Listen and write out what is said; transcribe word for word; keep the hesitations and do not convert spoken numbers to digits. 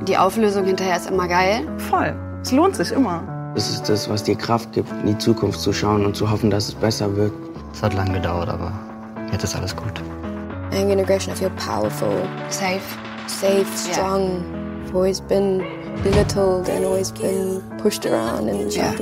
Die Auflösung hinterher ist immer geil. Voll. Es lohnt sich immer. Das ist das, was dir Kraft gibt, in die Zukunft zu schauen und zu hoffen, dass es besser wird. Es hat lange gedauert, aber jetzt ist alles gut. Young Integration, I feel powerful. Safe. Safe, strong. Yeah. I've always been belittled and always been pushed around and Yeah.